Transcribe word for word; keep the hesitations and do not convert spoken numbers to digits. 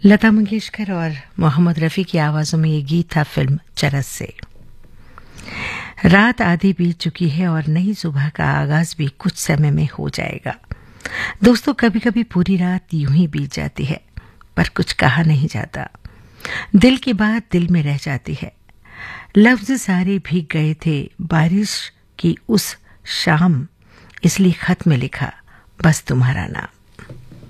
लता मंगेशकर और मोहम्मद रफ़ी की आवाज़ों में ये गीत था फिल्म चरस से। रात आधी बीत चुकी है और नई सुबह का आगाज भी कुछ समय में हो जाएगा। दोस्तों, कभी कभी पूरी रात यूं ही बीत जाती है, पर कुछ कहा नहीं जाता। दिल की बात दिल में रह जाती है। लफ्ज सारे भीग गए थे बारिश की उस शाम, इसलिए खत में लिखा बस तुम्हारा नाम।